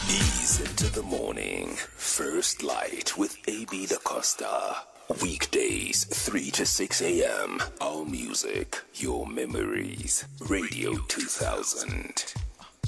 Ease into the morning. First Light with AB Da Costa. Weekdays, 3 to 6 a.m. Our music, your memories. Radio 2000.